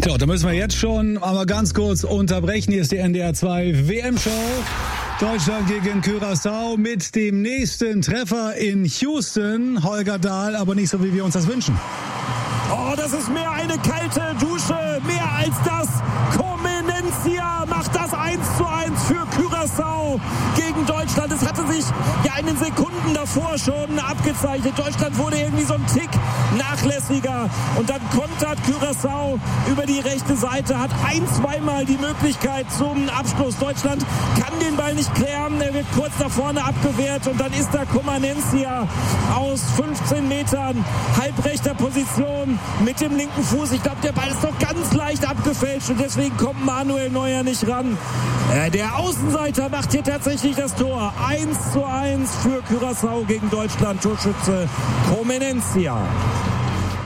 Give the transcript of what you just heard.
So, da müssen wir jetzt schon aber ganz kurz unterbrechen. Hier ist die NDR 2 WM-Show. Deutschland gegen Curaçao mit dem nächsten Treffer in Houston. Holger Dahl, aber nicht so, wie wir uns das wünschen. Oh, das ist mehr eine kalte Dusche. Mehr als das. Comenencia macht das 1:1 für Curaçao gegen Deutschland. Es hatte sich ja in den Sekunden davor schon abgezeichnet. Deutschland wurde irgendwie so ein Tick nachlässiger. Und dann kontert Curaçao über die rechte Seite, hat zweimal die Möglichkeit zum Abschluss. Deutschland kann den Ball nicht klären. Er wird kurz nach vorne abgewehrt. Und dann ist da Comenencia aus 15 Metern halbrechter Position mit dem linken Fuß. Ich glaube, der Ball ist doch ganz leicht abgefälscht und deswegen kommt Manuel Neuer nicht ran. Der Außenseiter macht hier tatsächlich das Tor. 1:1 für Curaçao gegen Deutschland. Torschütze Comenencia.